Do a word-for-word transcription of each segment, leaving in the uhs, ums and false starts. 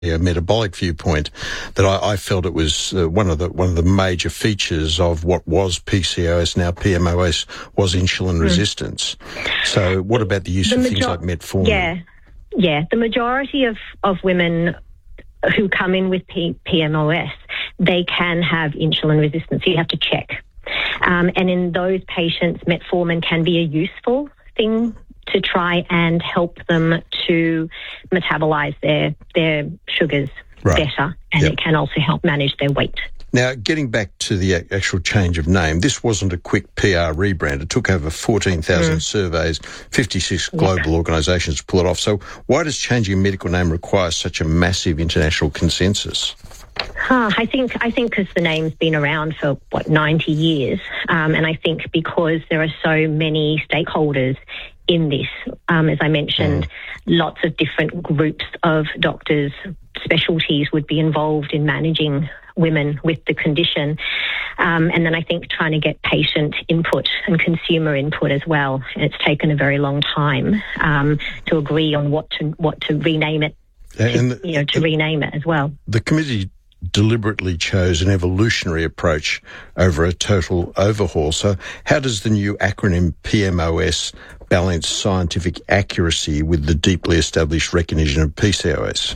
a metabolic viewpoint, that I, I felt it was uh, one of the one of the major features of what was P C O S, now P M O S, was insulin mm. resistance. So what about the use the of major- things like metformin? Yeah, yeah. The majority of, of women who come in with P- PMOS, they can have insulin resistance. So you have to check. Um, and in those patients, metformin can be a useful thing to try and help them to metabolize their their sugars right. better, and yep. it can also help manage their weight. Now, getting back to the actual change of name, this wasn't a quick P R rebrand. It took over fourteen thousand mm. surveys, fifty-six global yep. organisations to pull it off. So why does changing a medical name require such a massive international consensus? Huh, I think I think because the name's been around for, what, ninety years, um, and I think because there are so many stakeholders in this, um, as I mentioned, mm. lots of different groups of doctors, specialties would be involved in managing women with the condition. Um, and then I think trying to get patient input and consumer input as well. And it's taken a very long time um, to agree on what to what to rename it, to, and the, you know, to the, rename it as well. The committee deliberately chose an evolutionary approach over a total overhaul. So how does the new acronym P M O S balance scientific accuracy with the deeply established recognition of P C O S?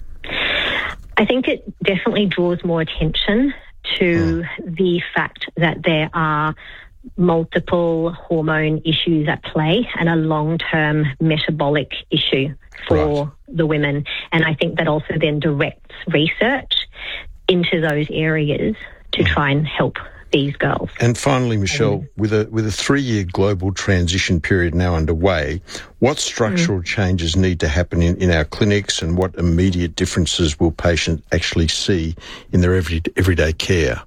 I think it definitely draws more attention to mm. the fact that there are multiple hormone issues at play and a long-term metabolic issue for right. the women. And I think that also then directs research into those areas to mm. try and help these girls. And finally, Michelle, um, with a with a three-year global transition period now underway, what structural mm. changes need to happen in, in our clinics, and what immediate differences will patients actually see in their every, everyday care?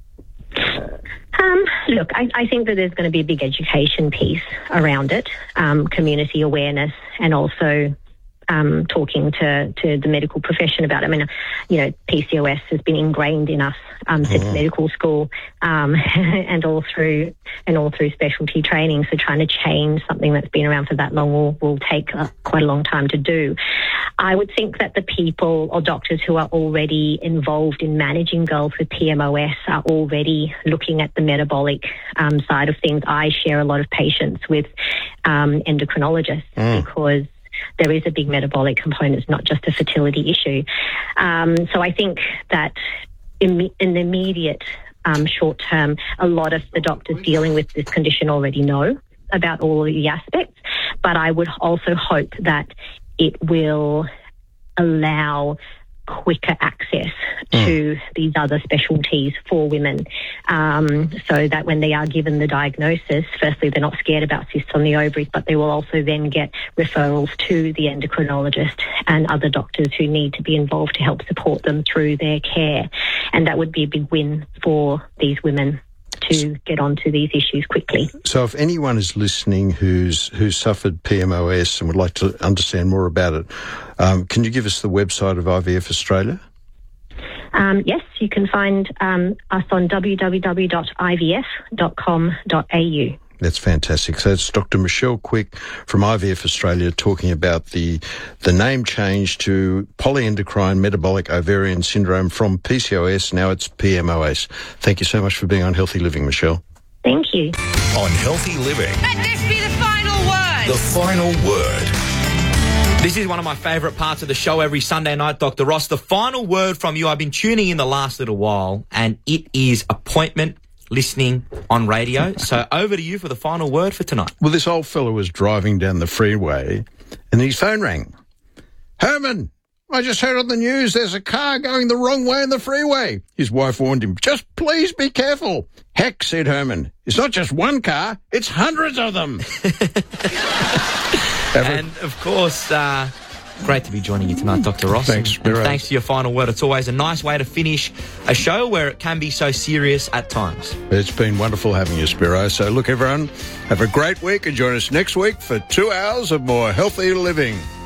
Um, look, I, I think that there's going to be a big education piece around it, um, community awareness, and also um, talking to, to the medical profession about it. I mean, you know, P C O S has been ingrained in us um, since oh. medical school um, and all through and all through specialty training. So trying to change something that's been around for that long will, will take uh, quite a long time to do. I would think that the people or doctors who are already involved in managing girls with P M O S are already looking at the metabolic um, side of things. I share a lot of patients with um, endocrinologists mm. because there is a big metabolic component. It's not just a fertility issue. Um, so I think that in, in the immediate um, short term, a lot of the doctors dealing with this condition already know about all of the aspects. But I would also hope that it will allow quicker access to mm. these other specialties for women, um, so that when they are given the diagnosis, firstly, they're not scared about cysts on the ovaries, but they will also then get referrals to the endocrinologist and other doctors who need to be involved to help support them through their care. And that would be a big win for these women to get onto these issues quickly. So if anyone is listening who's who's suffered P M O S and would like to understand more about it, um, can you give us the website of I V F Australia? Um, yes, you can find um, us on w w w dot i v f dot com dot a u. That's fantastic. So it's Doctor Michelle Quick from I V F Australia talking about the the name change to polyendocrine metabolic ovarian syndrome from P C O S. Now it's P M O S. Thank you so much for being on Healthy Living, Michelle. Thank you. On Healthy Living. Let this be the final word. The final word. This is one of my favourite parts of the show every Sunday night, Doctor Ross. The final word from you. I've been tuning in the last little while, and it is appointment listening on radio. So over to you for the final word for tonight. Well, this old fellow was driving down the freeway and his phone rang. Herman, I just heard on the news there's a car going the wrong way in the freeway. His wife warned him, just please be careful. Heck, said Herman, it's not just one car, it's hundreds of them. And, of course, uh, great to be joining you tonight, Doctor Ross. Thanks, and, and thanks for your final word. It's always a nice way to finish a show where it can be so serious at times. It's been wonderful having you, Spiro. So look, everyone, have a great week and join us next week for two hours of more Healthy Living.